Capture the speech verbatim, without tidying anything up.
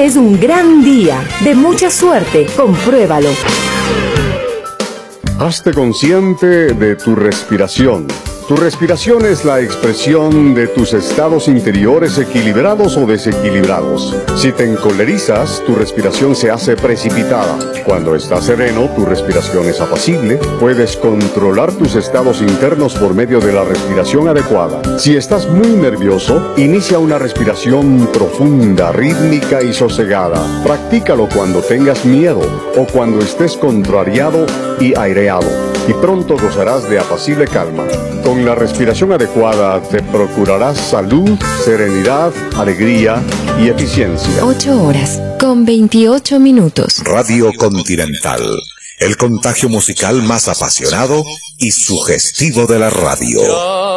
es un gran día, de mucha suerte, compruébalo. Hazte consciente de tu respiración. Tu respiración es la expresión de tus estados interiores equilibrados o desequilibrados. Si te encolerizas, tu respiración se hace precipitada. Cuando estás sereno, tu respiración es apacible. Puedes controlar tus estados internos por medio de la respiración adecuada. Si estás muy nervioso, inicia una respiración profunda, rítmica y sosegada. Practícalo cuando tengas miedo o cuando estés contrariado y aireado, y pronto gozarás de apacible calma. Con la respiración adecuada te procurarás salud, serenidad, alegría y eficiencia. ocho horas con veintiocho minutos. Radio Continental, el contagio musical más apasionado y sugestivo de la radio.